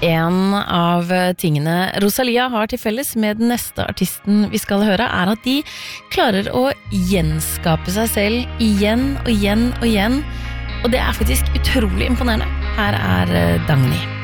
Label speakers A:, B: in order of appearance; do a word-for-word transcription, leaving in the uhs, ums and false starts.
A: En av tingene Rosalia har til felles med den neste artisten vi skal høre, er at de klarer å gjenskape seg selv igjen og igjen og igjen. Og det er faktisk utrolig imponerende. Her er Dagny.